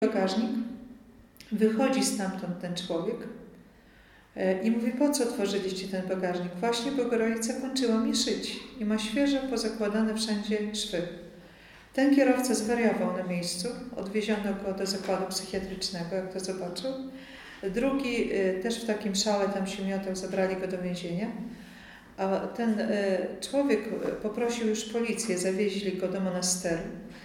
bagażnik, wychodzi stamtąd ten człowiek i mówi: po co otworzyliście ten bagażnik? Właśnie Bogorodica kończyła mi szyć i ma świeżo pozakładane wszędzie szwy. Ten kierowca zwariował na miejscu, odwieziono go do zakładu psychiatrycznego, jak to zobaczył. Drugi też w takim szale tam się miotał, zabrali go do więzienia. A ten człowiek poprosił już policję, zawieźli go do monasteru.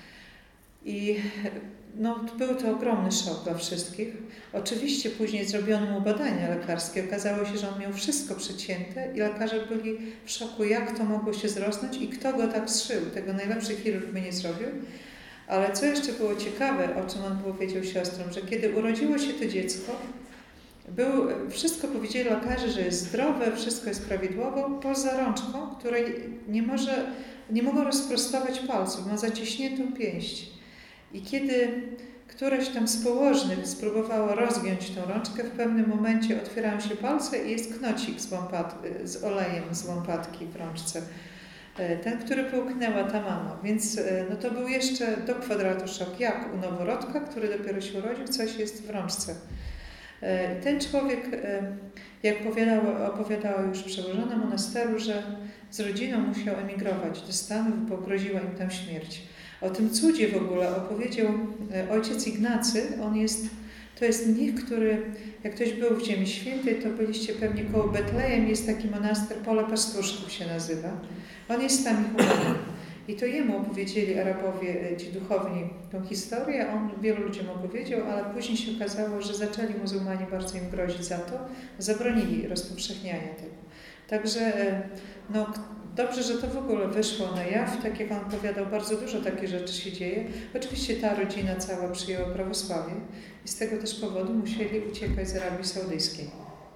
I był to ogromny szok dla wszystkich. Oczywiście później zrobiono mu badania lekarskie. Okazało się, że on miał wszystko przecięte i lekarze byli w szoku, jak to mogło się zrosnąć i kto go tak zszył. Tego najlepszy chirurg by nie zrobił. Ale co jeszcze było ciekawe, o czym on powiedział siostrom, że kiedy urodziło się to dziecko, wszystko powiedzieli lekarze, że jest zdrowe, wszystko jest prawidłowo, poza rączką, której nie mogą rozprostować palców, ma zaciśniętą pięść. I kiedy któreś tam z położnych spróbowało rozgiąć tą rączkę, w pewnym momencie otwierają się palce i jest knocik z olejem z łąpatki w rączce. Ten, który połknęła ta mama. Więc to był jeszcze do kwadratu szok, jak u noworodka, który dopiero się urodził, coś jest w rączce. Ten człowiek, jak opowiadała już przełożona monasteru, że z rodziną musiał emigrować do Stanów, bo groziła im tam śmierć. O tym cudzie w ogóle opowiedział ojciec Ignacy. To jest mnich, który, jak ktoś był w Ziemi Świętej, to byliście pewnie koło Betlejem, jest taki monaster, Pole Pastuszków się nazywa. On jest tam Michałem. I to jemu opowiedzieli Arabowie, ci duchowni, tą historię. On wielu ludziom opowiedział, ale później się okazało, że zaczęli muzułmanie bardzo im grozić za to. Zabronili rozpowszechniania tego. Także dobrze, że to w ogóle wyszło na jaw. Tak jak on opowiadał, bardzo dużo takich rzeczy się dzieje. Oczywiście ta rodzina cała przyjęła prawosławie i z tego też powodu musieli uciekać z Arabii Saudyjskiej.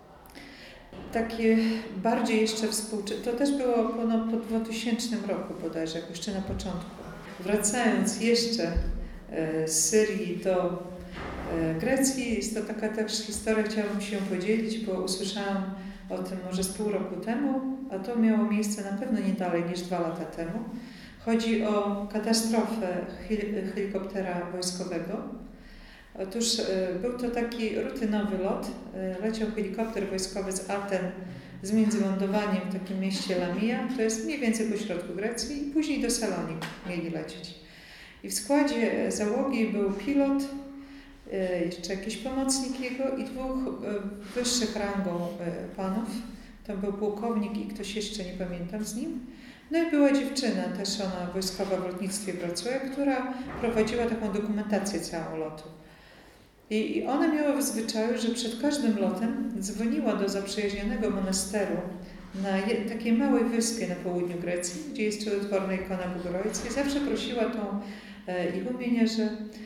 Takie bardziej jeszcze to też było po 2000 roku bodajże, jak jeszcze na początku. Wracając jeszcze z Syrii do Grecji, jest to taka też historia, chciałabym się podzielić, bo usłyszałam o tym może z pół roku temu, a to miało miejsce na pewno nie dalej niż 2 lata temu. Chodzi o katastrofę helikoptera wojskowego. Otóż był to taki rutynowy lot. Leciał helikopter wojskowy z Aten z międzylądowaniem w takim mieście Lamia, to jest mniej więcej pośrodku Grecji, i później do Salonik mieli lecieć. I w składzie załogi był pilot, jeszcze jakiś pomocnik jego i 2 wyższych rangą panów. To był pułkownik i ktoś jeszcze, nie pamiętam z nim. No i była dziewczyna, też ona wojskowa w lotnictwie pracuje, która prowadziła taką dokumentację całą lotu. I ona miała w zwyczaju, że przed każdym lotem dzwoniła do zaprzyjaźnionego monasteru na takiej małej wyspie na południu Grecji, gdzie jest czudotworna ikona Bogorodicy, i zawsze prosiła tą igumienię, że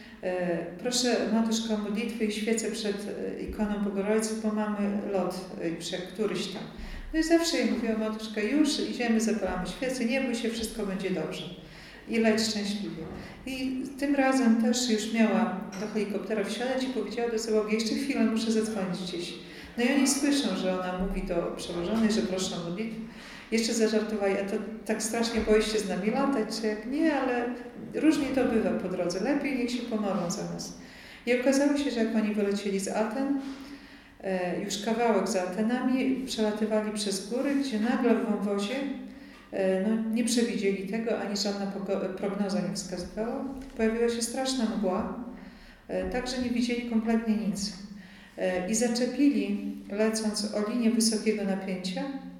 proszę Matушko o modlitwę i świecę przed ikoną Bogorodicy, bo mamy lot któryś tam. No i zawsze jej mówiła: Matушka, już idziemy, zapalamy świecę, nie bój się, wszystko będzie dobrze. I leć szczęśliwie. I tym razem też już miała do helikoptera wsiadać i powiedziała do załogi: jeszcze chwilę, muszę zadzwonić gdzieś. No i oni słyszą, że ona mówi do przełożonej, że proszę o modlitwę. Jeszcze zażartowali: a to tak strasznie boisz się z nami latać? Czy jak nie, ale różnie to bywa po drodze. Lepiej niech się pomolą za nas. I okazało się, że jak oni wylecieli z Aten, już kawałek za Atenami, przelatywali przez góry, gdzie nagle w wąwozie, nie przewidzieli tego, ani żadna prognoza nie wskazywała. Pojawiła się straszna mgła, tak że nie widzieli kompletnie nic. I zaczepili, lecąc, o linię wysokiego napięcia.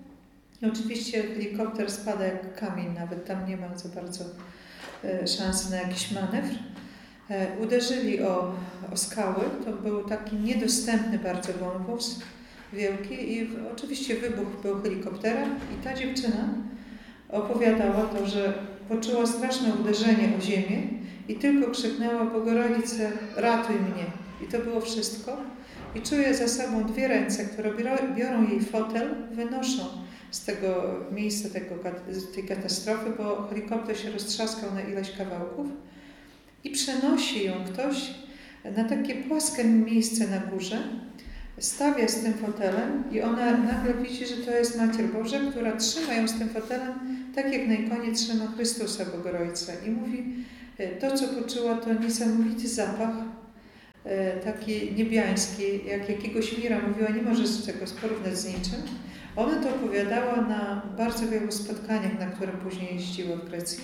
I oczywiście helikopter spada jak kamień, nawet tam nie ma za bardzo szansy na jakiś manewr. Uderzyli o skały, to był taki niedostępny bardzo wąwóz wielki i oczywiście wybuch był helikoptera i ta dziewczyna opowiadała to, że poczuła straszne uderzenie o ziemię i tylko krzyknęła: Bogorodice, ratuj mnie. I to było wszystko. I czuje za sobą 2 ręce, które biorą jej fotel, wynoszą z tego miejsca tej katastrofy, bo helikopter się roztrzaskał na ileś kawałków, i przenosi ją ktoś na takie płaskie miejsce na górze, stawia z tym fotelem i ona nagle widzi, że to jest Matka Boża, która trzyma ją z tym fotelem, tak jak na ikonie trzyma Chrystusa Bogorodica. I mówi, to co poczuła, to niesamowity zapach taki niebiański, jak jakiegoś mira mówiła, nie możesz tego porównać z niczym. Ona to opowiadała na bardzo wielu spotkaniach, na które później jeździła w Grecji.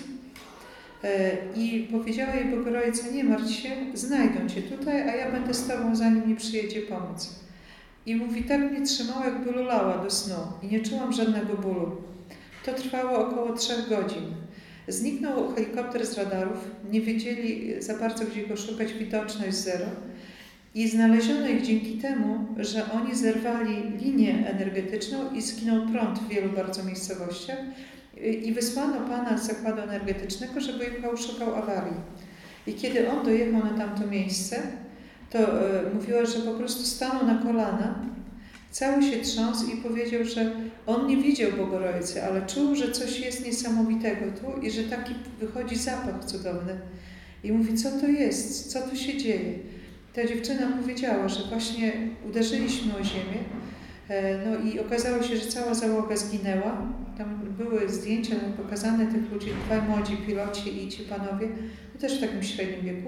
I powiedziała jej Bogorodica, nie martw się, znajdą Cię tutaj, a ja będę z Tobą, zanim nie przyjedzie pomoc. I mówi, tak mnie trzymała, jakby lulała do snu i nie czułam żadnego bólu. To trwało około 3 godzin. Zniknął helikopter z radarów, nie wiedzieli za bardzo, gdzie go szukać, widoczność zero. I znaleziono ich dzięki temu, że oni zerwali linię energetyczną i zginął prąd w wielu bardzo miejscowościach. I wysłano pana z zakładu energetycznego, żeby jechał, szukał awarii. I kiedy on dojechał na tamto miejsce, to mówiła, że po prostu stanął na kolana, cały się trząsł i powiedział, że on nie widział Bogorodicy, ale czuł, że coś jest niesamowitego tu i że taki wychodzi zapach cudowny. I mówi, co to jest, co tu się dzieje? Ta dziewczyna powiedziała, że właśnie uderzyliśmy o ziemię, no i okazało się, że cała załoga zginęła. Tam były zdjęcia pokazane tych ludzi, 2 młodzi piloci i ci panowie, też w takim średnim wieku.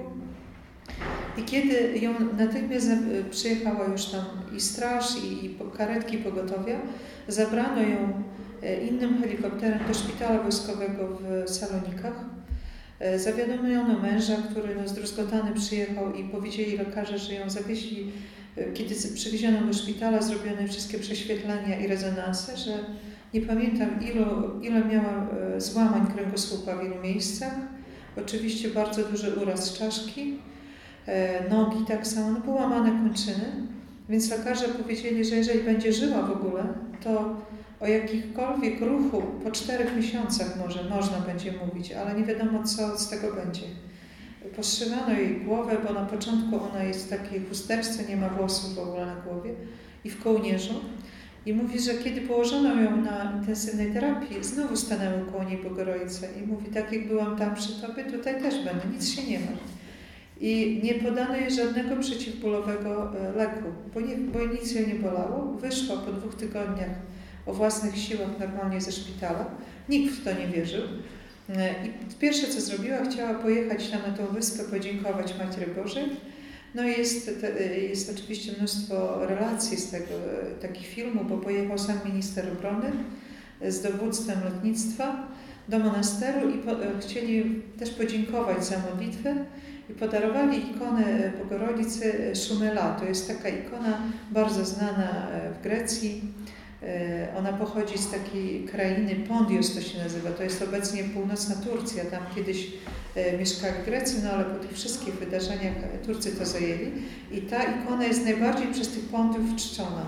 I kiedy ją natychmiast przyjechała już tam i straż, i karetki pogotowia, zabrano ją innym helikopterem do szpitala wojskowego w Salonikach. Zawiadomiono męża, który zdruzgotany przyjechał i powiedzieli lekarze, że ją zawieźli. Kiedy przywieziono do szpitala, zrobiono wszystkie prześwietlenia i rezonanse, że nie pamiętam ile miała złamań kręgosłupa w ilu miejscach. Oczywiście bardzo duży uraz czaszki, nogi tak samo, połamane kończyny. Więc lekarze powiedzieli, że jeżeli będzie żyła w ogóle, to o jakichkolwiek ruchu po 4 miesiącach może można będzie mówić, ale nie wiadomo, co z tego będzie. Poszywano jej głowę, bo na początku ona jest w takiej chusteczce, nie ma włosów w ogóle na głowie i w kołnierzu. I mówi, że kiedy położono ją na intensywnej terapii, znowu stanęły koło niej Bogorodice i mówi, tak jak byłam tam przy Tobie, tutaj też będę, nic się nie martw. I nie podano jej żadnego przeciwbólowego leku, bo nic jej nie bolało. Wyszła po 2 tygodniach o własnych siłach normalnie ze szpitala. Nikt w to nie wierzył. I pierwsze, co zrobiła, chciała pojechać tam na tą wyspę, podziękować Matce Bożej. No i jest oczywiście mnóstwo relacji z tego, takich filmów, bo pojechał sam minister obrony z dowództwem lotnictwa do monasteru i chcieli też podziękować za modlitwę i podarowali ikonę Bogorodicy Szumela. To jest taka ikona bardzo znana w Grecji. Ona pochodzi z takiej krainy, Pondios to się nazywa, to jest obecnie północna Turcja, tam kiedyś mieszkali Grecy, no ale po tych wszystkich wydarzeniach Turcy to zajęli i ta ikona jest najbardziej przez tych Pondiów czczona.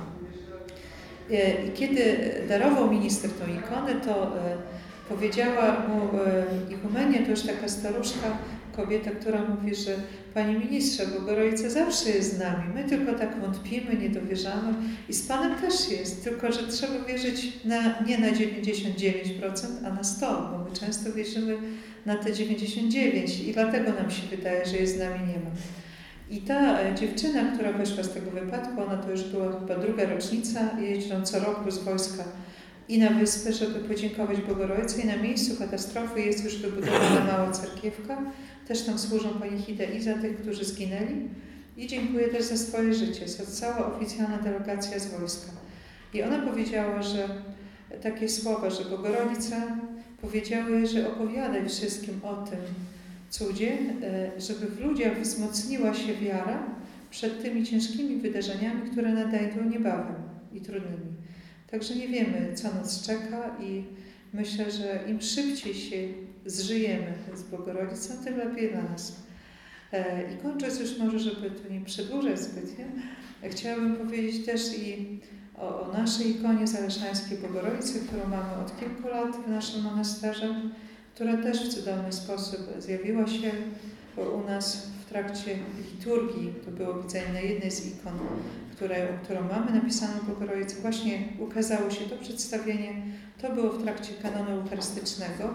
I kiedy darował minister tą ikonę, to powiedziała mu Ichumenia, to już taka staruszka, kobieta, która mówi, że Panie Ministrze, Bogorodica zawsze jest z nami, my tylko tak wątpimy, nie dowierzamy i z Panem też jest, tylko że trzeba wierzyć nie na 99%, a na 100%, bo my często wierzymy na te 99% i dlatego nam się wydaje, że jest z nami nie ma. I ta dziewczyna, która wyszła z tego wypadku, ona to już była chyba 2. rocznica, jeździą co roku z wojska i na wyspę, żeby podziękować Bogorodicy i na miejscu katastrofy jest już wybudowana mała cerkiewka. Też tam służą panichida i za tych, którzy zginęli. I dziękuję też za swoje życie. Jest cała oficjalna delegacja z wojska. I ona powiedziała, że takie słowa, że Bogorodica powiedziała jej, że opowiadaj wszystkim o tym cudzie, żeby w ludziach wzmocniła się wiara przed tymi ciężkimi wydarzeniami, które nadejdą niebawem i trudnymi. Także nie wiemy, co nas czeka i myślę, że im szybciej się zżyjemy z Bogorodzicą, tym lepiej dla nas. I kończąc już może, żeby tu nie przedłużać zbytnio, chciałabym powiedzieć też i o naszej ikonie Zaleszańskiej Bogorodicy, którą mamy od kilku lat w naszym monasterze, która też w cudowny sposób zjawiła się u nas w trakcie liturgii. To było widzenie na jednej z ikon, którą mamy napisaną Bogorodzicy. Właśnie ukazało się to przedstawienie. To było w trakcie kanonu eucharystycznego.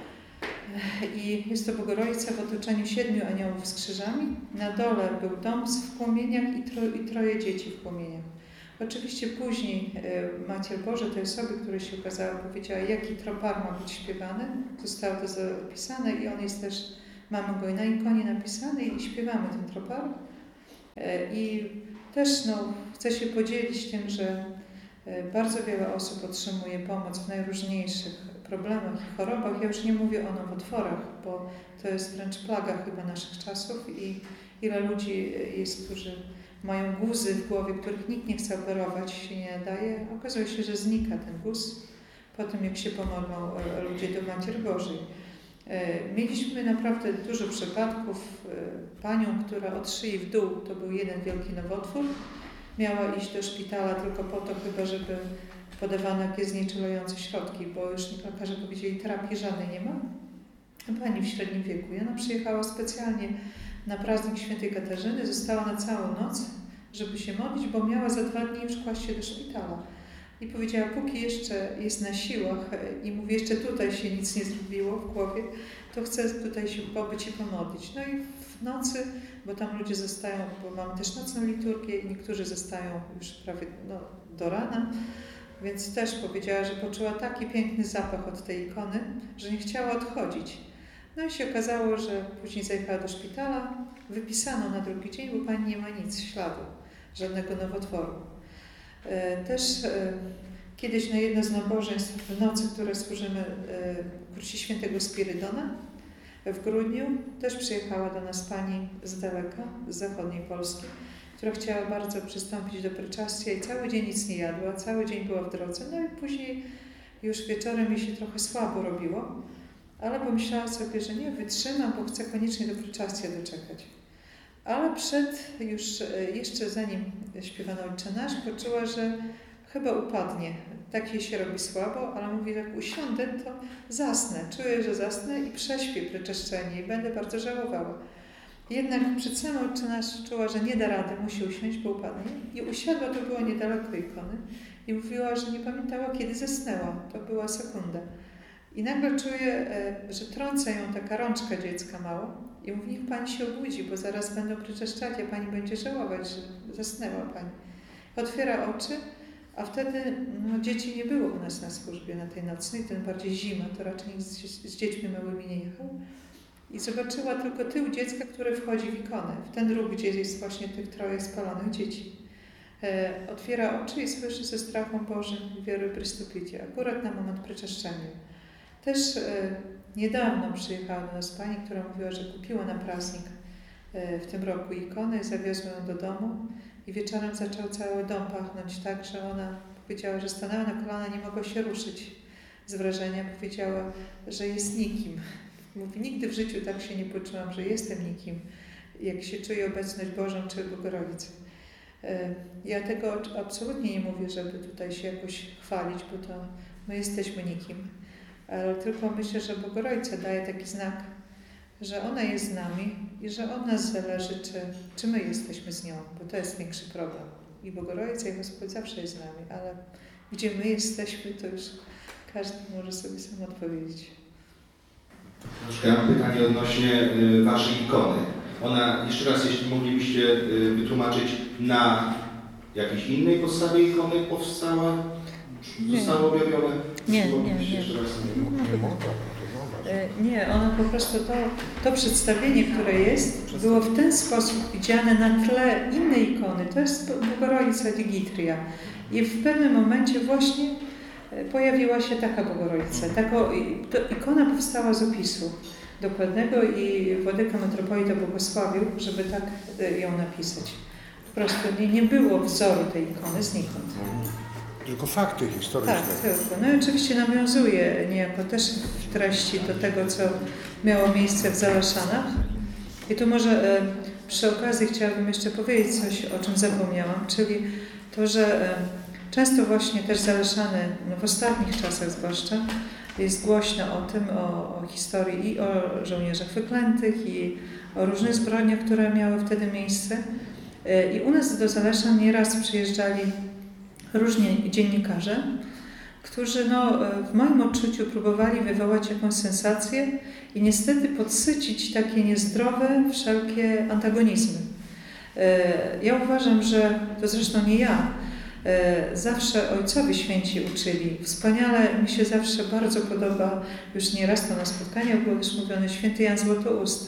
I jest to Bogorodica w otoczeniu 7 aniołów z krzyżami. Na dole był dom w płomieniach i 3 dzieci w płomieniach. Oczywiście później Maciel Boże, tej osoby, która się ukazała, powiedziała, jaki tropar ma być śpiewany. Zostało to zapisane i on jest też, mamy go i na ikonie napisany i śpiewamy ten tropar. I też chcę się podzielić tym, że bardzo wiele osób otrzymuje pomoc w najróżniejszych problemach i chorobach. Ja już nie mówię o nowotworach, bo to jest wręcz plaga chyba naszych czasów i ile ludzi jest, którzy mają guzy w głowie, których nikt nie chce operować, się nie nadaje. Okazuje się, że znika ten guz po tym, jak się pomodlą ludzie do Matki Bożej. Mieliśmy naprawdę dużo przypadków. Panią, która od szyi w dół, to był jeden wielki nowotwór, miała iść do szpitala tylko po to chyba, żeby podawano jakieś znieczulające środki, bo już lekarze powiedzieli, terapii żadnej nie ma. Pani w średnim wieku. I ona przyjechała specjalnie na praznik Świętej Katarzyny, została na całą noc, żeby się modlić, bo miała za 2 dni już kłaść się do szpitala. I powiedziała, póki jeszcze jest na siłach i mówi, jeszcze tutaj się nic nie zrobiło w głowie, to chcę tutaj się pobyć i pomodlić. No i w nocy, bo tam ludzie zostają, bo mamy też nocną liturgię i niektórzy zostają już prawie do rana, więc też powiedziała, że poczuła taki piękny zapach od tej ikony, że nie chciała odchodzić. No i się okazało, że później zajechała do szpitala, wypisano na drugi dzień, bo pani nie ma nic, śladu, żadnego nowotworu. Też kiedyś na jedno z nabożeństw w nocy, które służymy w Kruci Świętego Spirydona w grudniu, też przyjechała do nas pani z daleka, z zachodniej Polski, która chciała bardzo przystąpić do pryczastia i cały dzień nic nie jadła, cały dzień była w drodze, no i później już wieczorem jej się trochę słabo robiło, ale pomyślała sobie, że nie, wytrzymam, bo chcę koniecznie do pryczastia doczekać. Ale jeszcze zanim śpiewano Ojcze Nasz, poczuła, że chyba upadnie. Tak jej się robi słabo, ale mówi, jak usiądę, to zasnę. Czuję, że zasnę i prześpię pryczeszczenie i będę bardzo żałowała. Jednak przed samym Ojcze Nasz czuła, że nie da rady, musi usiąść, bo upadnie. I usiadła, to było niedaleko ikony. I mówiła, że nie pamiętała, kiedy zasnęła. To była sekunda. I nagle czuje, że trąca ją taka rączka dziecka mała. I mówi, niech pani się obudzi, bo zaraz będą pryczeszczać, a pani będzie żałować, że zasnęła pani. Otwiera oczy, a wtedy dzieci nie było u nas na służbie na tej nocnej, tym bardziej zima, to raczej nikt z dziećmi małymi nie jechał. I zobaczyła tylko tył dziecka, które wchodzi w ikonę, w ten róg, gdzie jest właśnie tych 3 spalonych dzieci. Otwiera oczy i słyszy ze strachem Bożym Vieruj Prystupite, akurat na moment pryczeszczenia. Też niedawno przyjechała do nas pani, która mówiła, że kupiła na praznik w tym roku ikonę, zawiozła ją do domu i wieczorem zaczął cały dom pachnąć tak, że ona powiedziała, że stanęła na kolana, nie mogła się ruszyć z wrażenia. Powiedziała, że jest nikim. Mówi, nigdy w życiu tak się nie poczułam, że jestem nikim, jak się czuję obecność Bożą czy Bogorodicy. Ja tego absolutnie nie mówię, żeby tutaj się jakoś chwalić, bo to my jesteśmy nikim. Ale tylko myślę, że Bogorodica daje taki znak, że ona jest z nami i że od nas zależy, czy my jesteśmy z nią, bo to jest większy problem. I Bogorodica i Gospodź zawsze jest z nami, ale gdzie my jesteśmy, to już każdy może sobie sam odpowiedzieć. Ja mam pytanie odnośnie waszej ikony. Ona, jeszcze raz, jeśli moglibyście wytłumaczyć, na jakiejś innej podstawie ikony powstała? Zostało objawione? Nie. Nie, ono po prostu to przedstawienie, które jest, było w ten sposób widziane na tle innej ikony. To jest Bogorodica Digitria. I w pewnym momencie właśnie pojawiła się taka Bogorodica. Ikona powstała z opisu dokładnego i Władyka Metropolita błogosławił, żeby tak ją napisać. Po prostu nie było wzoru tej ikony znikąd. Tylko fakty historyczne. Tak, tylko. No i oczywiście nawiązuje niejako też w treści do tego, co miało miejsce w Zalaszanach. I tu może przy okazji chciałabym jeszcze powiedzieć coś, o czym zapomniałam, czyli to, że często właśnie też Zalaszany, w ostatnich czasach zwłaszcza, jest głośno o tym, o historii i o żołnierzach wyklętych, i o różnych zbrodniach, które miały wtedy miejsce. I u nas do Zalaszan nieraz przyjeżdżali różni dziennikarze, którzy w moim odczuciu próbowali wywołać jakąś sensację i niestety podsycić takie niezdrowe wszelkie antagonizmy. Ja uważam, że to zresztą nie ja, zawsze ojcowie święci uczyli. Wspaniale mi się zawsze bardzo podoba, już nieraz to na spotkaniach było też mówione, święty Jan Złotousty.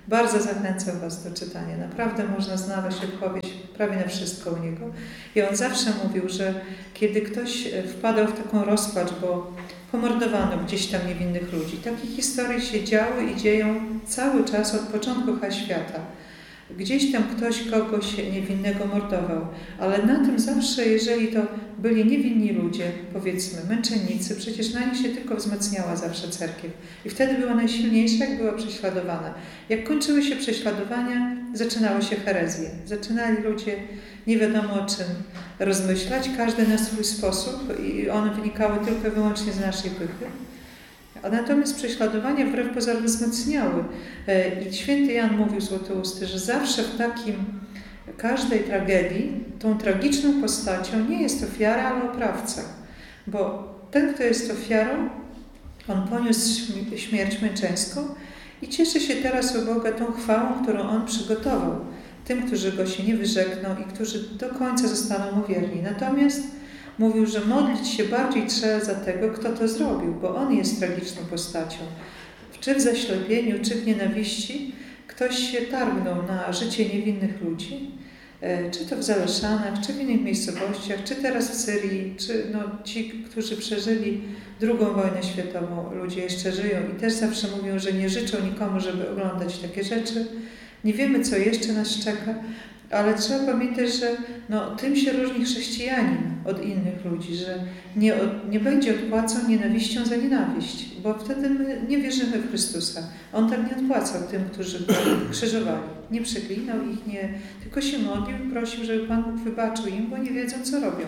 Bardzo zachęcam Was do czytania. Naprawdę można znaleźć odpowiedź prawie na wszystko u niego. I on zawsze mówił, że kiedy ktoś wpadał w taką rozpacz, bo pomordowano gdzieś tam niewinnych ludzi, takie historie się działy i dzieją cały czas od początku świata. Gdzieś tam ktoś kogoś niewinnego mordował, ale na tym zawsze, jeżeli to byli niewinni ludzie, powiedzmy, męczennicy, przecież na nich się tylko wzmacniała zawsze cerkiew. I wtedy była najsilniejsza, jak była prześladowana. Jak kończyły się prześladowania, zaczynały się herezje. Zaczynali ludzie nie wiadomo o czym rozmyślać, każdy na swój sposób i one wynikały tylko i wyłącznie z naszej pychy. A natomiast prześladowania wbrew pozorom wzmacniały. I święty Jan mówił złotousty, że zawsze w każdej tragedii tą tragiczną postacią nie jest ofiara, ale oprawca. Bo ten, kto jest ofiarą, on poniósł śmierć męczeńską i cieszy się teraz u Boga tą chwałą, którą on przygotował tym, którzy go się nie wyrzekną i którzy do końca zostaną mu wierni. Natomiast mówił, że modlić się bardziej trzeba za tego, kto to zrobił, bo on jest tragiczną postacią. Czy w zaślepieniu, czy w nienawiści ktoś się targnął na życie niewinnych ludzi, czy to w Zaleszanach, czy w innych miejscowościach, czy teraz w Syrii, czy ci, którzy przeżyli II wojnę światową, ludzie jeszcze żyją i też zawsze mówią, że nie życzą nikomu, żeby oglądać takie rzeczy. Nie wiemy, co jeszcze nas czeka, ale trzeba pamiętać, że tym się różni chrześcijanin od innych ludzi, że nie będzie odpłacał nienawiścią za nienawiść, bo wtedy my nie wierzymy w Chrystusa. On tak nie odpłacał tym, którzy go krzyżowali. Nie przeklinał ich, tylko się modlił i prosił, żeby Pan Bóg wybaczył im, bo nie wiedzą, co robią.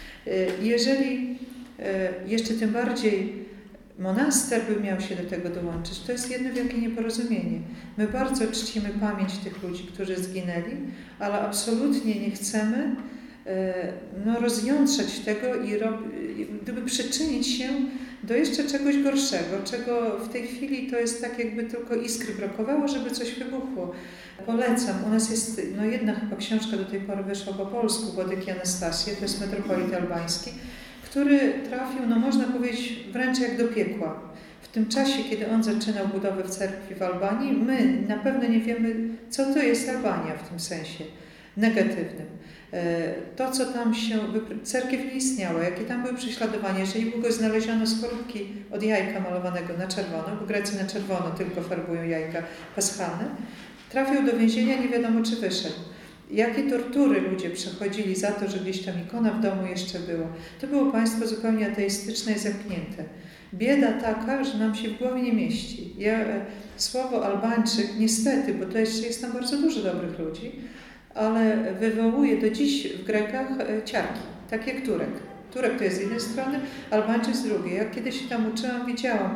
Jeżeli jeszcze tym bardziej monaster by miał się do tego dołączyć, to jest jedno wielkie nieporozumienie. My bardzo czcimy pamięć tych ludzi, którzy zginęli, ale absolutnie nie chcemy rozjątrzać tego i gdyby przyczynić się do jeszcze czegoś gorszego, czego w tej chwili to jest tak, jakby tylko iskry brakowało, żeby coś wybuchło. Polecam. U nas jest jedna chyba książka do tej pory wyszła po polsku, Władyki Anastasje, to jest metropolita albański, który trafił, można powiedzieć, wręcz jak do piekła. W tym czasie, kiedy on zaczynał budowę w cerkwi w Albanii, my na pewno nie wiemy, co to jest Albania w tym sensie negatywnym. To, co tam cerkiew nie istniała, jakie tam były prześladowania. Jeżeli długo znaleziono skorupki od jajka malowanego na czerwono, bo Grecy na czerwono tylko farbują jajka paschalne, trafił do więzienia, nie wiadomo, czy wyszedł. Jakie tortury ludzie przechodzili za to, że gdzieś tam ikona w domu jeszcze była. To było państwo zupełnie ateistyczne i zamknięte. Bieda taka, że nam się w głowie nie mieści. Słowo Albańczyk, niestety, bo to jeszcze jest tam bardzo dużo dobrych ludzi, ale wywołuje do dziś w Grekach ciarki, tak jak Turek. Turek to jest z jednej strony, Albańczyk z drugiej. Jak kiedyś się tam uczyłam, widziałam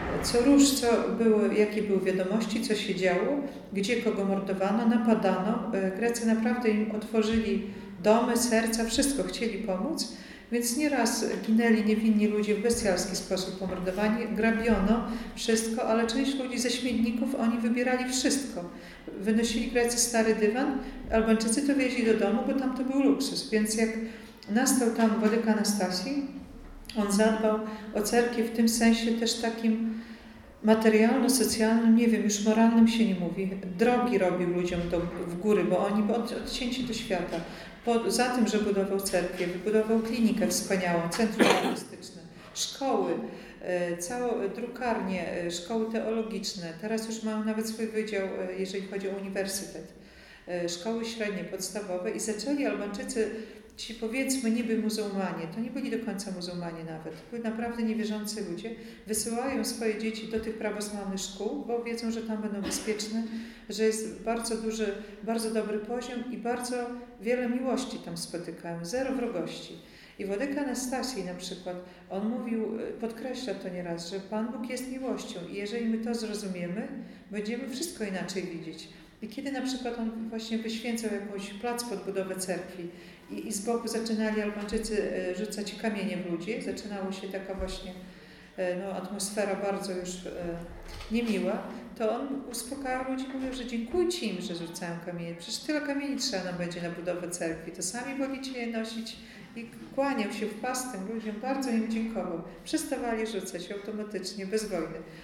jakie były wiadomości, co się działo, gdzie kogo mordowano, napadano. Grecy naprawdę im otworzyli domy, serca, wszystko chcieli pomóc, więc nieraz ginęli niewinni ludzie w bestialski sposób pomordowani, grabiono wszystko, ale część ludzi ze śmietników, oni wybierali wszystko. Wynosili Grecy stary dywan, Albańczycy to wieźli do domu, bo tam to był luksus, więc jak nastał tam Władyka Anastasji, on zadbał o cerkiew w tym sensie też takim materialno-socjalnym, nie wiem, już moralnym się nie mówi. Drogi robił ludziom w góry, bo oni byli odcięci do świata. Za tym, że budował cerkiew, wybudował klinikę wspaniałą, centrum diagnostyczne, szkoły, całe drukarnie, szkoły teologiczne. Teraz już mają nawet swój wydział, jeżeli chodzi o uniwersytet. Szkoły średnie, podstawowe i zaczęli Albańczycy, ci powiedzmy niby muzułmanie, to nie byli do końca muzułmanie nawet, byli naprawdę niewierzący ludzie, wysyłają swoje dzieci do tych prawosławnych szkół, bo wiedzą, że tam będą bezpieczne, że jest bardzo dobry poziom i bardzo wiele miłości tam spotykają, zero wrogości. I Władyka Anastasji na przykład, on mówił, podkreśla to nieraz, że Pan Bóg jest miłością i jeżeli my to zrozumiemy, będziemy wszystko inaczej widzieć. I kiedy na przykład on właśnie wyświęcał jakąś plac pod budowę cerkwi i z boku zaczynali Albańczycy rzucać kamienie w ludzi, zaczynała się taka właśnie atmosfera bardzo już niemiła, to on uspokajał ludzi, mówił, że dziękujcie im, że rzucają kamienie. Przecież tyle kamieni trzeba nam będzie na budowę cerkwi, to sami wolicie je nosić. I kłaniał się w pas tym ludziom, bardzo im dziękował. Przestawali rzucać automatycznie, bez wojny.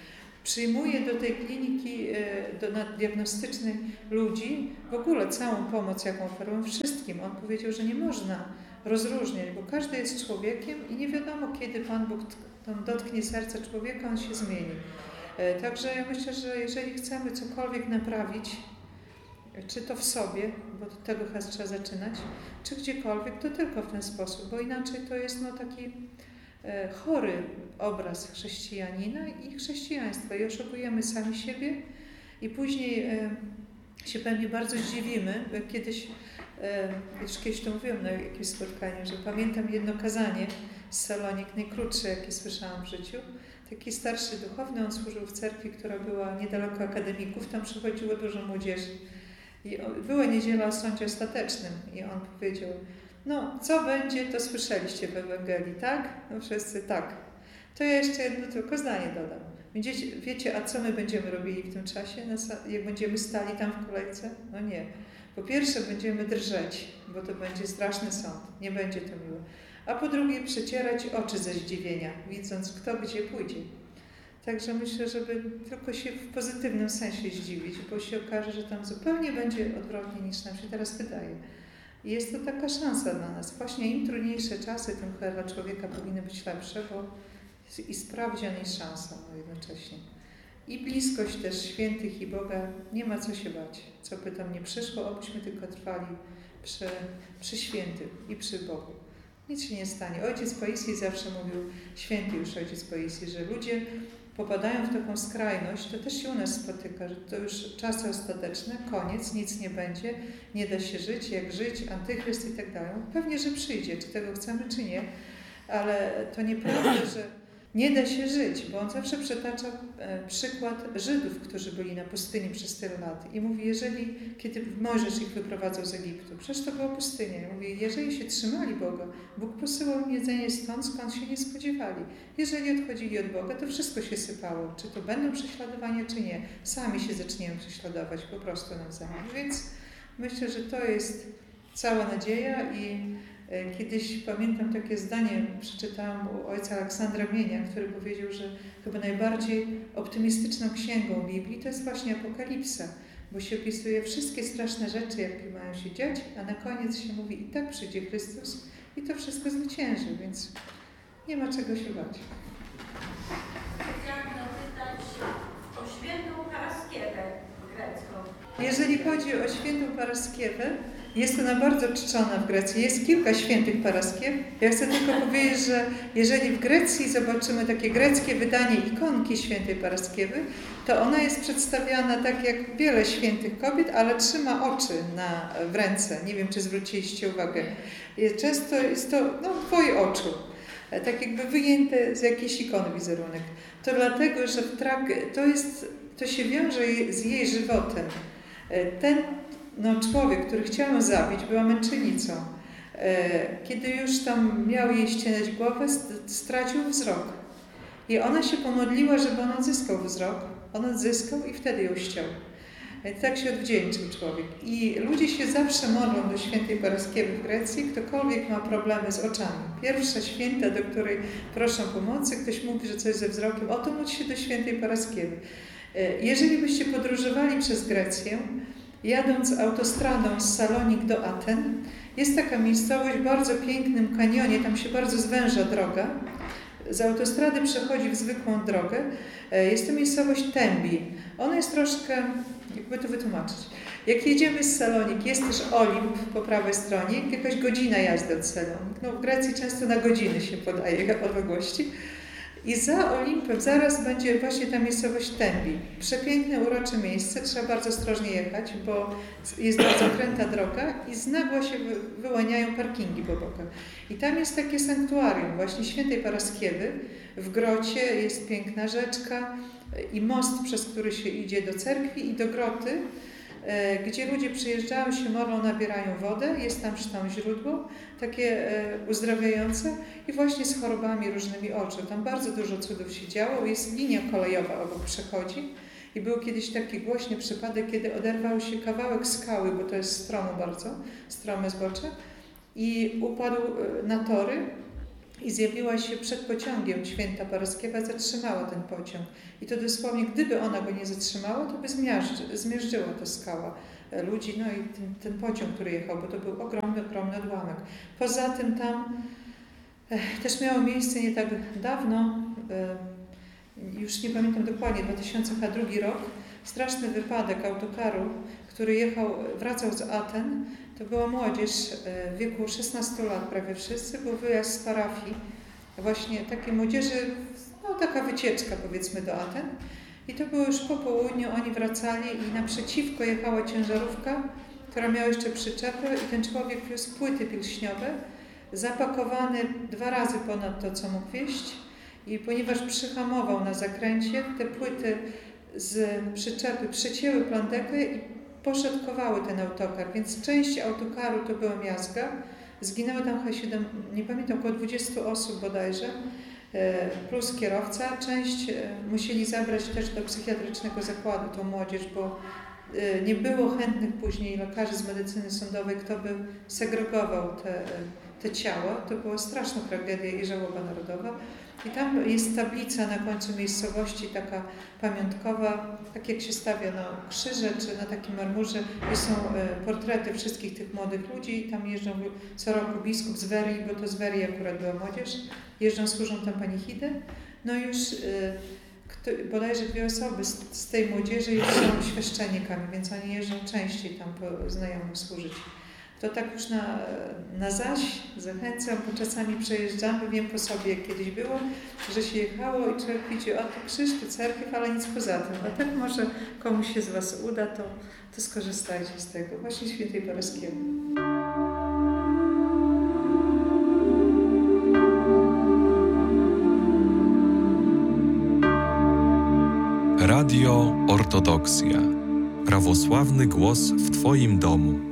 przyjmuje do tej kliniki diagnostycznej ludzi, w ogóle całą pomoc, jaką oferują wszystkim. On powiedział, że nie można rozróżniać, bo każdy jest człowiekiem i nie wiadomo, kiedy Pan Bóg dotknie serca człowieka, on się zmieni. Także ja myślę, że jeżeli chcemy cokolwiek naprawić, czy to w sobie, bo od tego trzeba zaczynać, czy gdziekolwiek, to tylko w ten sposób, bo inaczej to jest taki chory obraz chrześcijanina i chrześcijaństwa i oszukujemy sami siebie i później się pewnie bardzo zdziwimy. Już kiedyś to mówiłam na jakimś spotkaniu, że pamiętam jedno kazanie z Salonik, najkrótsze, jakie słyszałam w życiu. Taki starszy duchowny, on służył w cerkwi, która była niedaleko akademików, tam przychodziło dużo młodzieży. I była niedziela o sądzie ostatecznym i on powiedział, no co będzie, to słyszeliście w Ewangelii, tak? No wszyscy tak. To ja jeszcze jedno tylko zdanie dodam. Wiecie, a co my będziemy robili w tym czasie, jak będziemy stali tam w kolejce? No nie. Po pierwsze będziemy drżeć, bo to będzie straszny sąd, nie będzie to miłe. A po drugie przecierać oczy ze zdziwienia, widząc kto gdzie pójdzie. Także myślę, żeby tylko się w pozytywnym sensie zdziwić, bo się okaże, że tam zupełnie będzie odwrotnie niż nam się teraz wydaje. I jest to taka szansa dla nas. Właśnie im trudniejsze czasy, tym chyba dla człowieka powinny być lepsze, bo i sprawdzian i szansa jednocześnie. I bliskość też świętych i Boga, nie ma co się bać. Co by tam nie przyszło, obyśmy tylko trwali przy świętych i przy Bogu. Nic się nie stanie. Ojciec Paisji zawsze mówił, święty już ojciec Paisji, że ludzie popadają w taką skrajność, to też się u nas spotyka, że to już czasy ostateczne, koniec, nic nie będzie, nie da się żyć, jak żyć, antychryst i tak dalej. Pewnie, że przyjdzie, czy tego chcemy, czy nie, ale to nieprawda, że nie da się żyć, bo on zawsze przytacza przykład Żydów, którzy byli na pustyni przez tyle lat i mówi, kiedy Mojżesz ich wyprowadzał z Egiptu, przecież to była pustynia, i mówi, jeżeli się trzymali Boga, Bóg posyłał im jedzenie stąd, skąd się nie spodziewali. Jeżeli odchodzili od Boga, to wszystko się sypało, czy to będą prześladowania, czy nie. Sami się zaczniemy prześladować po prostu nawzajem. Więc myślę, że to jest cała nadzieja i kiedyś pamiętam takie zdanie, przeczytałam u ojca Aleksandra Mienia, który powiedział, że chyba najbardziej optymistyczną księgą Biblii to jest właśnie Apokalipsa, bo się opisuje wszystkie straszne rzeczy, jakie mają się dziać, a na koniec się mówi, i tak przyjdzie Chrystus i to wszystko zwycięży, więc nie ma czego się bać. Chciałam zapytać o świętą Paraskiewę grecką. Jeżeli chodzi o świętą Paraskiewę, jest ona bardzo czczona w Grecji. Jest kilka świętych Paraskiew. Ja chcę tylko powiedzieć, że jeżeli w Grecji zobaczymy takie greckie wydanie ikonki świętej Paraskiewy, to ona jest przedstawiana tak jak wiele świętych kobiet, ale trzyma oczy w ręce. Nie wiem, czy zwróciliście uwagę. Często jest to dwoje oczu, tak jakby wyjęte z jakiejś ikony wizerunek. To dlatego, że to się wiąże z jej żywotem. Ten człowiek, który chciał ją zabić, była męczennicą. Kiedy już tam miał jej ścinać głowę, stracił wzrok. I ona się pomodliła, żeby on odzyskał wzrok. On odzyskał i wtedy ją ściął. Tak się odwdzięczył człowiek. I ludzie się zawsze modlą do świętej Paraskiewy w Grecji, ktokolwiek ma problemy z oczami. Pierwsza święta, do której proszą pomocy, ktoś mówi, że coś ze wzrokiem, oto módl się do świętej Paraskiewy. Jeżeli byście podróżowali przez Grecję, jadąc autostradą z Salonik do Aten, jest taka miejscowość w bardzo pięknym kanionie, tam się bardzo zwęża droga. Z autostrady przechodzi w zwykłą drogę. Jest to miejscowość Tembi. Ona jest troszkę, jakby to wytłumaczyć. Jak jedziemy z Salonik, jest też Olimp po prawej stronie, jakaś godzina jazdy od Salonik. W Grecji często na godziny się podaje odległości. I za Olimpem zaraz będzie właśnie ta miejscowość Tembi. Przepiękne, urocze miejsce, trzeba bardzo ostrożnie jechać, bo jest bardzo kręta droga i znagła się wyłaniają parkingi po bokach. I tam jest takie sanktuarium właśnie świętej Paraskiewy. W grocie jest piękna rzeczka i most, przez który się idzie do cerkwi i do groty, gdzie ludzie przyjeżdżają, się modlą, nabierają wodę, jest tam źródło, takie uzdrawiające i właśnie z chorobami różnymi oczu. Tam bardzo dużo cudów się działo, jest linia kolejowa obok przechodzi i był kiedyś taki głośny przypadek, kiedy oderwał się kawałek skały, bo to jest stromo bardzo, strome zbocze i upadł na tory i zjawiła się przed pociągiem święta Paraskewa, zatrzymała ten pociąg. I to dosłownie, gdyby ona go nie zatrzymała, to by zmiażdżyła ta skała ludzi, no i ten pociąg, który jechał, bo to był ogromny odłamek. Poza tym tam też miało miejsce nie tak dawno, już nie pamiętam dokładnie, 2002 rok, straszny wypadek autokaru, który wracał z Aten. To była młodzież w wieku 16 lat, prawie wszyscy, był wyjazd z parafii, właśnie takiej młodzieży, no taka wycieczka powiedzmy do Aten. I to było już po południu, oni wracali i naprzeciwko jechała ciężarówka, która miała jeszcze przyczepę i ten człowiek wiózł płyty pilśniowe, zapakowany 2 razy ponad to, co mógł wieźć. I ponieważ przyhamował na zakręcie, te płyty z przyczepy przecięły plandekę i poszatkowały ten autokar, więc część autokaru to była miazga. Zginęło tam chyba nie pamiętam, około 20 osób bodajże, plus kierowca. Część musieli zabrać też do psychiatrycznego zakładu tą młodzież, bo nie było chętnych później lekarzy z medycyny sądowej, kto by segregował te ciała. To była straszna tragedia i żałoba narodowa. I tam jest tablica na końcu miejscowości, taka pamiątkowa, tak jak się stawia na krzyże czy na takim marmurze, gdzie są portrety wszystkich tych młodych ludzi. Tam jeżdżą co roku biskup z Werii, bo to z Werii akurat była młodzież. Jeżdżą, służą tam panichidę. No już bodajże 2 osoby z tej młodzieży już są świeszczenikami, więc oni jeżdżą częściej tam po znajomym służyć. To tak już na zaś zachęcam, bo czasami przejeżdżamy, wiem po sobie, jak kiedyś było, że się jechało i człowiek widzi, a tu krzyż, tu cerkiew, ale nic poza tym. A tak może komuś się z Was uda, to skorzystajcie z tego. Właśnie świętej Paraskewy. Radio Ortodoksja. Prawosławny głos w Twoim domu.